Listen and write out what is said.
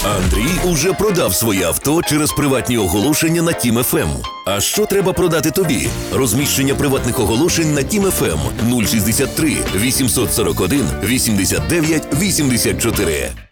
Андрій уже продав своє авто через приватні оголошення на Тім ФМ. А що треба продати тобі? Розміщення приватних оголошень на Тім ФМ 063 841 89 84.